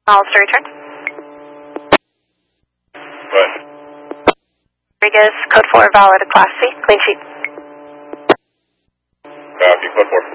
Miles to return. Right. Rodriguez, code 4, valid, Class C, clean sheet. Copy, code 4.